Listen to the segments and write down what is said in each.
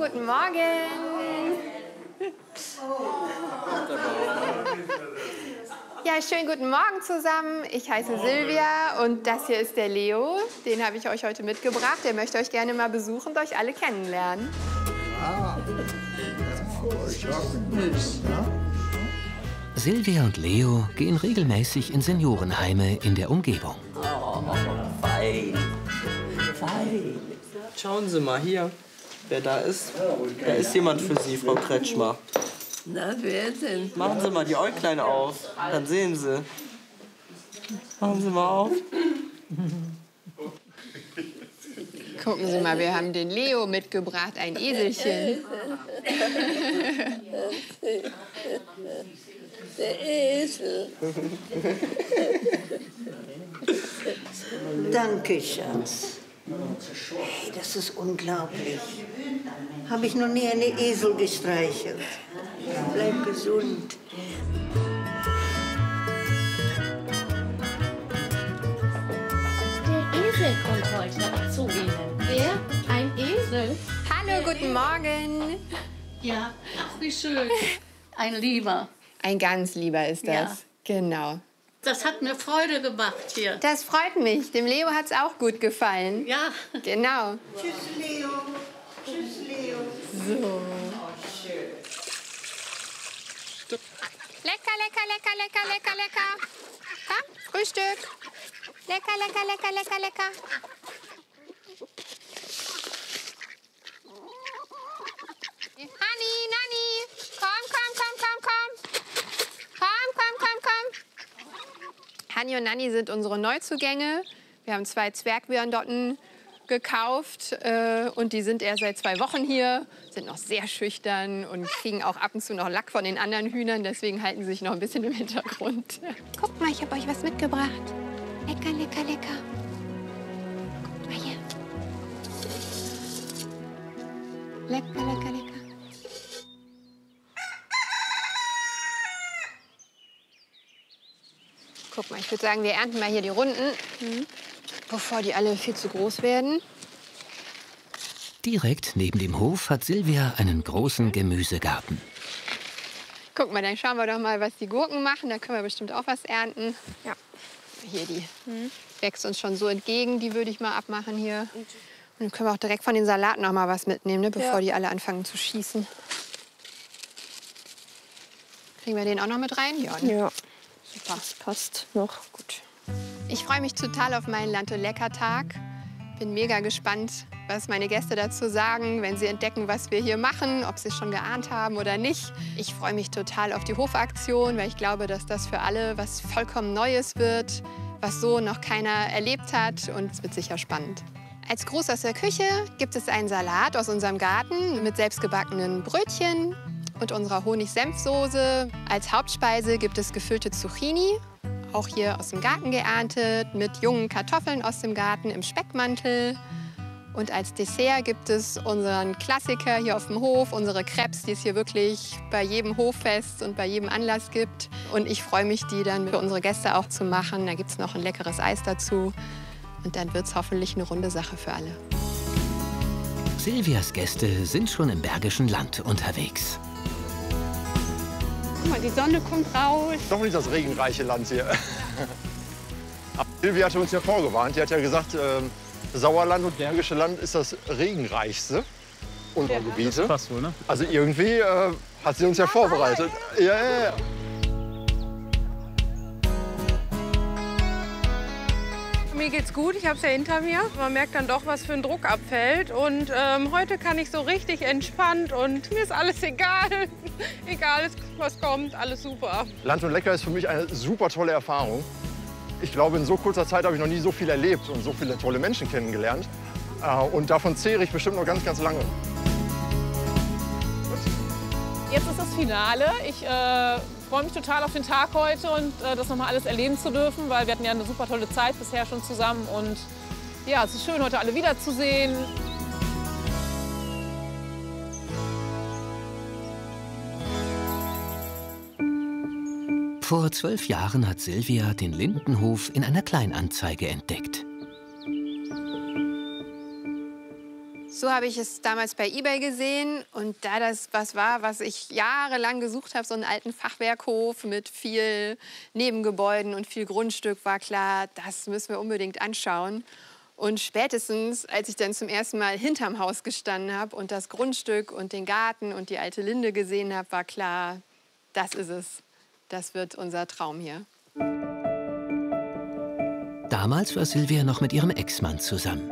guten Morgen. Ja, schönen guten Morgen zusammen. Ich heiße Silvia und das hier ist der Leo. Den habe ich euch heute mitgebracht. Der möchte euch gerne mal besuchen und euch alle kennenlernen. Silvia und Leo gehen regelmäßig in Seniorenheime in der Umgebung. Oh, fein. Fein. Schauen Sie mal hier, wer da ist. Da ist jemand für Sie, Frau Kretschmer. Na, wer denn? Machen Sie mal die Äuglein auf, dann sehen Sie. Machen Sie mal auf. Gucken Sie mal, wir haben den Leo mitgebracht, ein Eselchen. Der Esel. Danke, Schatz. Hey, das ist unglaublich. Habe ich noch nie eine Esel gestreichelt. Bleib gesund. Der Esel kommt heute zu Ihnen. Wer? Ein Esel? Hallo, guten Morgen. Ja, ach, wie schön. Ein Lieber. Ein ganz lieber ist das. Ja. Genau. Das hat mir Freude gemacht hier. Das freut mich. Dem Leo hat es auch gut gefallen. Ja. Genau. Tschüss, Leo. Tschüss, Leo. So. Lecker, lecker, lecker, lecker, lecker, lecker. Komm, Frühstück. Lecker, lecker, lecker, lecker, lecker. Hanni, Nanni, komm, komm, komm, komm, komm. Komm, komm, komm, komm. Hanni und Nanni sind unsere Neuzugänge. Wir haben 2 Zwergwyandotten gekauft und die sind erst seit 2 Wochen hier, sind noch sehr schüchtern und kriegen auch ab und zu noch Lack von den anderen Hühnern, deswegen halten sie sich noch ein bisschen im Hintergrund. Guckt mal, ich habe euch was mitgebracht. Lecker, lecker, lecker. Guckt mal hier. Lecker, lecker, lecker. Guck mal, ich würde sagen, wir ernten mal hier die Runden, bevor die alle viel zu groß werden. Direkt neben dem Hof hat Silvia einen großen Gemüsegarten. Guck mal, dann schauen wir doch mal, was die Gurken machen. Da können wir bestimmt auch was ernten. Ja. Hier, die wächst uns schon so entgegen. Die würde ich mal abmachen hier. Und dann können wir auch direkt von den Salaten noch mal was mitnehmen, ne, bevor die alle anfangen zu schießen. Kriegen wir den auch noch mit rein? Ja. Ne? Ja. Super. Das passt noch. Gut. Ich freue mich total auf meinen Land- und Leckertag. Bin mega gespannt, was meine Gäste dazu sagen, wenn sie entdecken, was wir hier machen, ob sie es schon geahnt haben oder nicht. Ich freue mich total auf die Hofaktion, weil ich glaube, dass das für alle was vollkommen Neues wird, was so noch keiner erlebt hat, und es wird sicher spannend. Als Gruß aus der Küche gibt es einen Salat aus unserem Garten mit selbstgebackenen Brötchen und unserer Honig-Senf-Soße. Als Hauptspeise gibt es gefüllte Zucchini, auch hier aus dem Garten geerntet, mit jungen Kartoffeln aus dem Garten im Speckmantel. Und als Dessert gibt es unseren Klassiker hier auf dem Hof, unsere Crêpes, die es hier wirklich bei jedem Hoffest und bei jedem Anlass gibt. Und ich freue mich, die dann für unsere Gäste auch zu machen. Da gibt es noch ein leckeres Eis dazu. Und dann wird es hoffentlich eine runde Sache für alle. Silvias Gäste sind schon im Bergischen Land unterwegs. Guck mal, die Sonne kommt raus. Doch nicht das regenreiche Land hier. Aber Silvia hatte uns ja vorgewarnt. Die hat ja gesagt, Sauerland und Bergische Land ist das regenreichste unserer Gebiete. Das passt wohl, ne? Also irgendwie hat sie uns ja vorbereitet. Ja. Mir geht's gut, ich habe es ja hinter mir. Man merkt dann doch, was für ein Druck abfällt. Und heute kann ich so richtig entspannt und mir ist alles egal. Egal, was kommt, alles super. Land und Lecker ist für mich eine super tolle Erfahrung. Ich glaube, in so kurzer Zeit habe ich noch nie so viel erlebt und so viele tolle Menschen kennengelernt. Und davon zehre ich bestimmt noch ganz, ganz lange. Jetzt ist das Finale. Ich freue mich total auf den Tag heute und das noch mal alles erleben zu dürfen, weil wir hatten ja eine super tolle Zeit bisher schon zusammen. Und ja, es ist schön, heute alle wiederzusehen. Vor 12 Jahren hat Silvia den Lindenhof in einer Kleinanzeige entdeckt. So habe ich es damals bei eBay gesehen. Und da das was war, was ich jahrelang gesucht habe, so einen alten Fachwerkhof mit viel Nebengebäuden und viel Grundstück, war klar, das müssen wir unbedingt anschauen. Und spätestens, als ich dann zum ersten Mal hinterm Haus gestanden habe und das Grundstück und den Garten und die alte Linde gesehen habe, war klar, das ist es. Das wird unser Traum hier. Damals war Silvia noch mit ihrem Ex-Mann zusammen.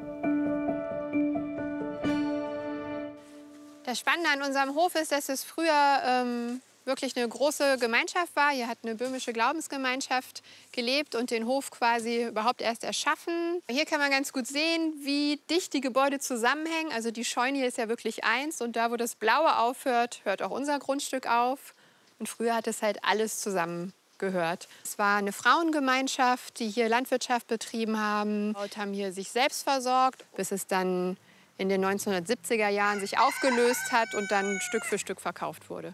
Das Spannende an unserem Hof ist, dass es früher wirklich eine große Gemeinschaft war. Hier hat eine böhmische Glaubensgemeinschaft gelebt und den Hof quasi überhaupt erst erschaffen. Hier kann man ganz gut sehen, wie dicht die Gebäude zusammenhängen. Also die Scheune hier ist ja wirklich eins und da, wo das Blaue aufhört, hört auch unser Grundstück auf. Und früher hat es halt alles zusammengehört. Es war eine Frauengemeinschaft, die hier Landwirtschaft betrieben haben, haben hier sich selbst versorgt, bis es dann in den 1970er Jahren sich aufgelöst hat und dann Stück für Stück verkauft wurde.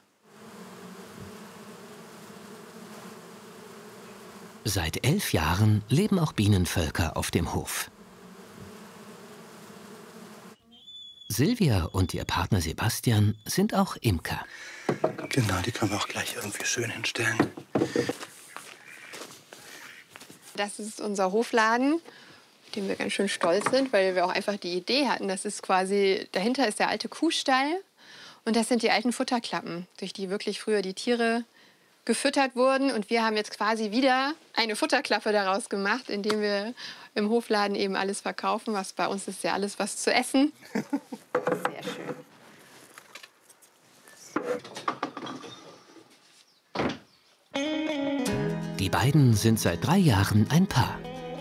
Seit 11 Jahren leben auch Bienenvölker auf dem Hof. Silvia und ihr Partner Sebastian sind auch Imker. Genau, die können wir auch gleich irgendwie schön hinstellen. Das ist unser Hofladen, auf den wir ganz schön stolz sind, weil wir auch einfach die Idee hatten, das ist quasi, dahinter ist der alte Kuhstall und das sind die alten Futterklappen, durch die wirklich früher die Tiere gefüttert wurden. Und wir haben jetzt quasi wieder eine Futterklappe daraus gemacht, indem wir im Hofladen eben alles verkaufen. Was bei uns ist ja alles was zu essen. Sehr schön. Die beiden sind seit 3 Jahren ein Paar.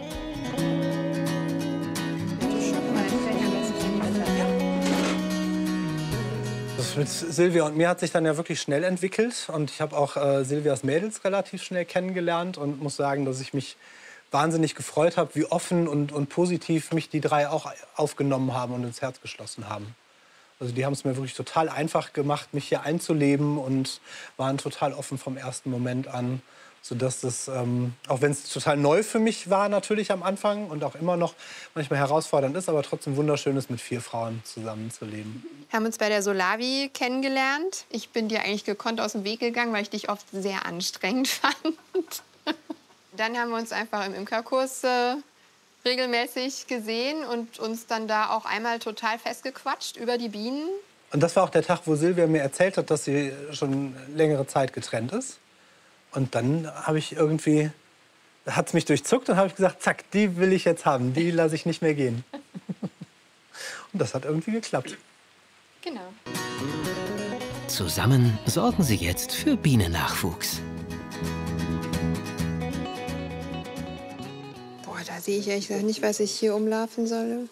Das mit Silvia und mir hat sich dann ja wirklich schnell entwickelt. Und ich habe auch Silvias Mädels relativ schnell kennengelernt und muss sagen, dass ich mich wahnsinnig gefreut habe, wie offen und positiv mich die 3 auch aufgenommen haben und ins Herz geschlossen haben. Also die haben es mir wirklich total einfach gemacht, mich hier einzuleben und waren total offen vom ersten Moment an, sodass das, auch wenn es total neu für mich war natürlich am Anfang und auch immer noch manchmal herausfordernd ist, aber trotzdem wunderschön ist, mit 4 Frauen zusammenzuleben. Wir haben uns bei der Solavi kennengelernt. Ich bin dir eigentlich gekonnt aus dem Weg gegangen, weil ich dich oft sehr anstrengend fand. Dann haben wir uns einfach im Imkerkurs regelmäßig gesehen und uns dann da auch einmal total festgequatscht über die Bienen. Und das war auch der Tag, wo Silvia mir erzählt hat, dass sie schon längere Zeit getrennt ist. Und dann habe ich irgendwie, hat es mich durchzuckt und habe ich gesagt, zack, die will ich jetzt haben, die lasse ich nicht mehr gehen. Und das hat irgendwie geklappt. Genau. Zusammen sorgen sie jetzt für Bienennachwuchs. Boah, da sehe ich ehrlich gesagt nicht, was ich hier umlaufen soll.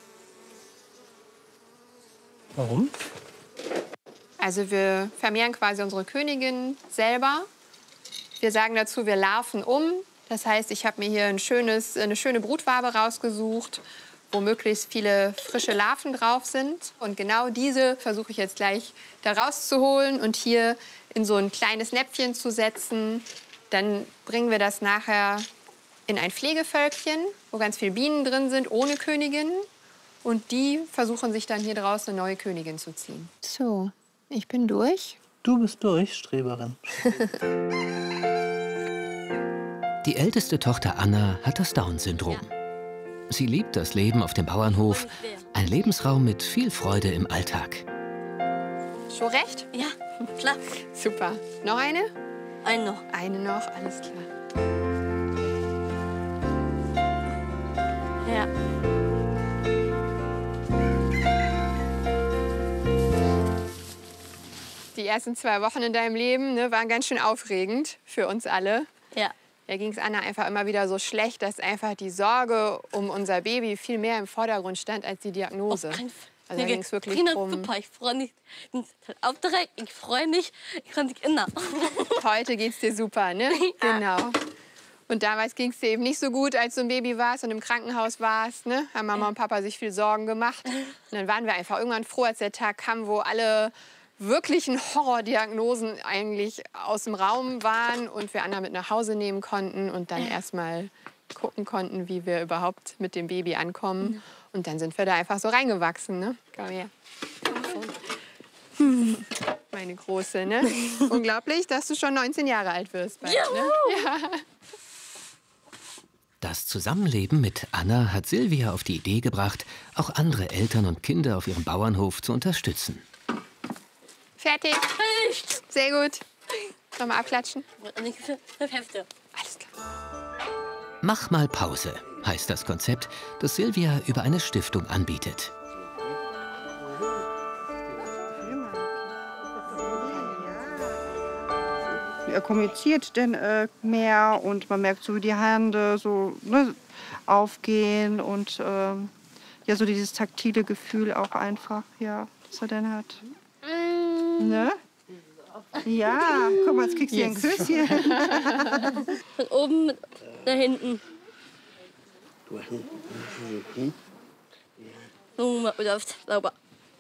Warum? Also wir vermehren quasi unsere Königin selber. Wir sagen dazu, wir larven um. Das heißt, ich habe mir hier eine schöne Brutwabe rausgesucht, wo möglichst viele frische Larven drauf sind. Und genau diese versuche ich jetzt gleich da rauszuholen und hier in so ein kleines Näpfchen zu setzen. Dann bringen wir das nachher in ein Pflegevölkchen, wo ganz viele Bienen drin sind, ohne Königin. Und die versuchen sich dann hier draus eine neue Königin zu ziehen. So, ich bin durch. Du bist durch, Streberin. Die älteste Tochter Anna hat das Down-Syndrom. Sie liebt das Leben auf dem Bauernhof, ein Lebensraum mit viel Freude im Alltag. Schon recht? Ja, klar. Super. Noch eine? Eine noch. Eine noch, alles klar. Ja. Die ersten 2 Wochen in deinem Leben waren ganz schön aufregend für uns alle. Ja. Da ging es Anna einfach immer wieder so schlecht, dass einfach die Sorge um unser Baby viel mehr im Vordergrund stand als die Diagnose. Also da ging es wirklich drum. Super, ich freue mich. Ich bin aufgeregt, ich freue mich, ich kann mich erinnern. Heute geht's dir super, ne? Ja. Genau. Und damals ging es dir eben nicht so gut, als du ein Baby warst und im Krankenhaus warst. Ne? Haben Mama und Papa sich viel Sorgen gemacht. Und dann waren wir einfach irgendwann froh, als der Tag kam, wo alle wirklichen Horrordiagnosen eigentlich aus dem Raum waren und wir Anna mit nach Hause nehmen konnten und dann erst mal gucken konnten, wie wir überhaupt mit dem Baby ankommen. Und dann sind wir da einfach so reingewachsen, ne? Komm her. Meine Große, ne? Unglaublich, dass du schon 19 Jahre alt wirst bald, ne? Ja. Das Zusammenleben mit Anna hat Silvia auf die Idee gebracht, auch andere Eltern und Kinder auf ihrem Bauernhof zu unterstützen. Fertig. Sehr gut. Sollen wir abklatschen? Alles klar. Mach mal Pause, heißt das Konzept, das Silvia über eine Stiftung anbietet. Er kommuniziert dann mehr und man merkt so, wie die Hände so aufgehen und ja, so dieses taktile Gefühl auch einfach, ja, das er dann hat. Ne? Ja, guck mal, jetzt kriegst du ein Küsschen. Von oben nach hinten. Sauber.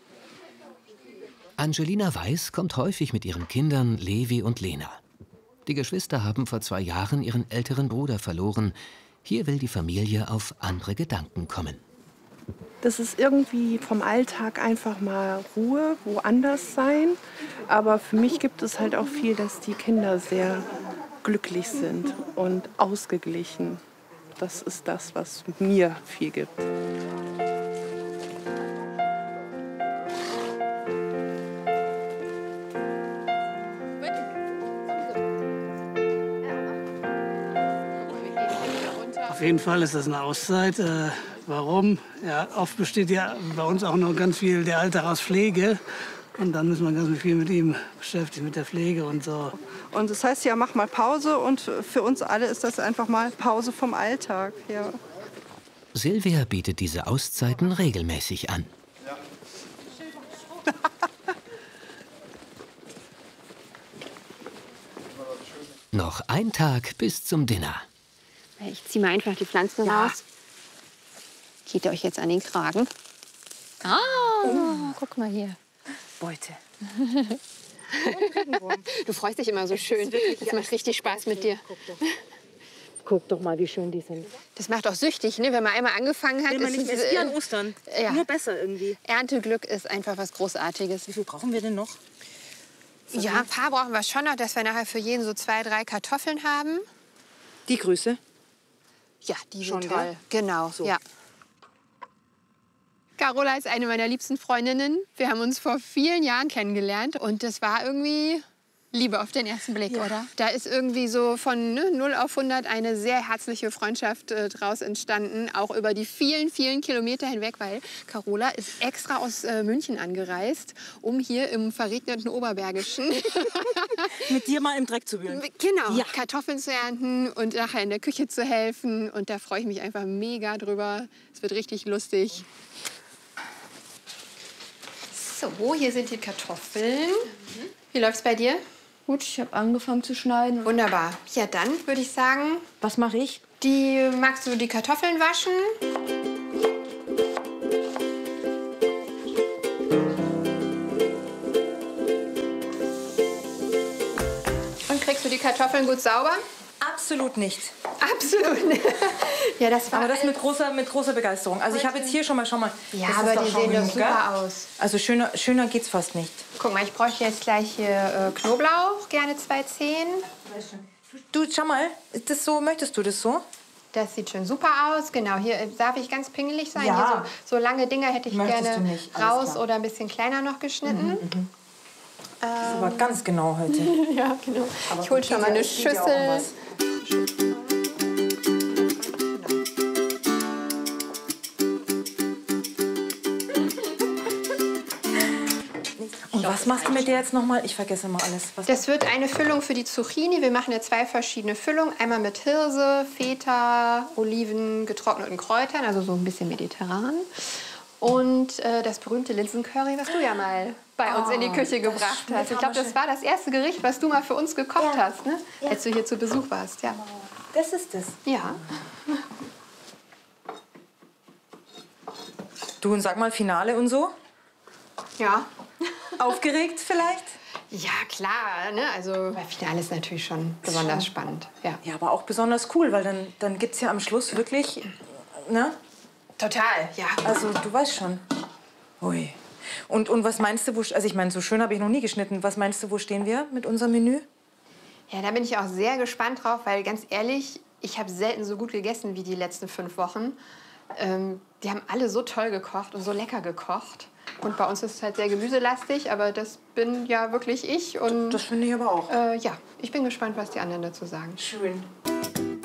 Angelina Weiß kommt häufig mit ihren Kindern Levi und Lena. Die Geschwister haben vor 2 Jahren ihren älteren Bruder verloren. Hier will die Familie auf andere Gedanken kommen. Das ist irgendwie vom Alltag einfach mal Ruhe, woanders sein. Aber für mich gibt es halt auch viel, dass die Kinder sehr glücklich sind und ausgeglichen. Das ist das, was mir viel gibt. Auf jeden Fall ist das eine Auszeit. Warum? Ja, oft besteht ja bei uns auch noch ganz viel der Alltag aus Pflege. Und dann ist man ganz viel mit ihm beschäftigt, mit der Pflege und so. Und das heißt ja, mach mal Pause. Und für uns alle ist das einfach mal Pause vom Alltag. Ja. Silvia bietet diese Auszeiten regelmäßig an. Noch ein Tag bis zum Dinner. Ich ziehe mal einfach die Pflanzen raus. Geht ihr euch jetzt an den Kragen? Guck mal hier. Beute. Du freust dich immer so schön. Das macht richtig Spaß mit dir. Guck doch mal, wie schön die sind. Das macht auch süchtig, ne? Wenn man einmal angefangen hat. Will man nicht mehr, ist wie an Ostern. Ja. Nur besser irgendwie. Ernteglück ist einfach was Großartiges. Wie viel brauchen wir denn noch? Ja, ein paar brauchen wir schon noch, dass wir nachher für jeden so 2, 3 Kartoffeln haben. Die Größe? Ja, die schon sind toll. Ja? Genau, so. ja. Carola ist eine meiner liebsten Freundinnen. Wir haben uns vor vielen Jahren kennengelernt und das war irgendwie Liebe auf den ersten Blick, oder? Da ist irgendwie so von 0 auf 100 eine sehr herzliche Freundschaft draus entstanden, auch über die vielen, vielen Kilometer hinweg, weil Carola ist extra aus München angereist, um hier im verregneten Oberbergischen mit dir mal im Dreck zu wühlen. Genau, ja. Kartoffeln zu ernten und nachher in der Küche zu helfen. Und da freue ich mich einfach mega drüber. Es wird richtig lustig. So, hier sind die Kartoffeln. Wie läuft's bei dir? Gut, ich habe angefangen zu schneiden. Wunderbar. Ja, dann würde ich sagen... Was mache ich? Magst du die Kartoffeln waschen? Und kriegst du die Kartoffeln gut sauber? Absolut nicht. Absolut nicht. Ja, das war aber das mit großer Begeisterung. Also ich habe jetzt hier schon mal, schau mal. Ja, aber die sehen doch super aus. Also schöner geht's fast nicht. Guck mal, ich bräuchte jetzt gleich hier Knoblauch, gerne 2 Zehen. Du, schau mal, ist das so, möchtest du das so? Das sieht schon super aus. Genau, hier darf ich ganz pingelig sein. Ja. Hier so lange Dinger hätte ich gerne raus oder ein bisschen kleiner noch geschnitten. Das ist aber ganz genau heute. Ja, genau. Aber ich hole schon mal eine Schüssel. Und was machst du mit der jetzt nochmal? Ich vergesse mal alles. Das wird eine Füllung für die Zucchini. Wir machen ja 2 verschiedene Füllungen. Einmal mit Hirse, Feta, Oliven, getrockneten Kräutern, also so ein bisschen mediterran. Und das berühmte Linsencurry, was du ja mal bei uns in die Küche gebracht hast. Ich glaube, das war das erste Gericht, was du mal für uns gekocht hast, ne? Ja. Als du hier zu Besuch warst. Ja. Das ist es. Ja. Du, und sag mal, Finale und so? Ja. Aufgeregt vielleicht? Ja, klar. Ne? Also, bei Finale ist natürlich schon besonders spannend. Ja. Ja, aber auch besonders cool, weil dann gibt es ja am Schluss wirklich, ne? Total, ja. Also, du weißt schon. Ui. Und was meinst du, also ich meine, so schön habe ich noch nie geschnitten. Was meinst du, wo stehen wir mit unserem Menü? Ja, da bin ich auch sehr gespannt drauf, weil ganz ehrlich, ich habe selten so gut gegessen wie die letzten 5 Wochen. Die haben alle so toll gekocht und so lecker gekocht. Und bei uns ist es halt sehr gemüselastig, aber das bin ja wirklich ich. Und das finde ich aber auch. Ja, ich bin gespannt, was die anderen dazu sagen. Schön.